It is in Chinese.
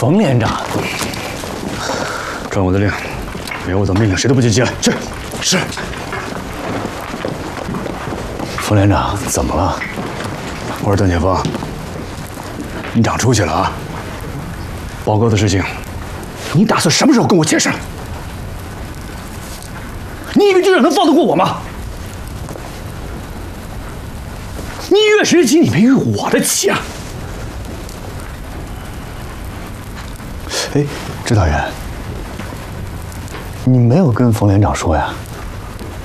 冯连长， 传我的令，没有我的命令，谁都不许进来。去。是。 冯连长，怎么了？ 我说段前锋，你长出息了啊！报告的事情，你打算什么时候跟我解释？你一个军长能放得过我吗？你越谁的急，你没越我的急啊！ 哎，指导员，你没有跟冯连长说呀？